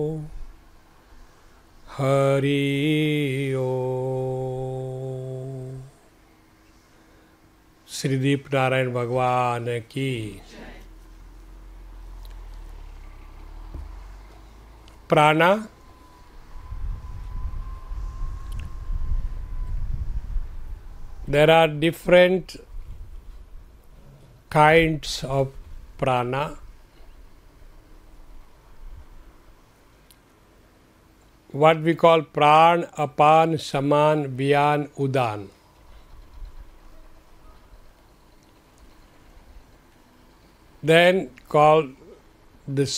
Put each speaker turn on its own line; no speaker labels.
हरि ओ। श्रीदीप नारायण भगवान की। प्राणा, there are different kinds of prana. What we call pran, apan, saman, vyan, udan. Then called the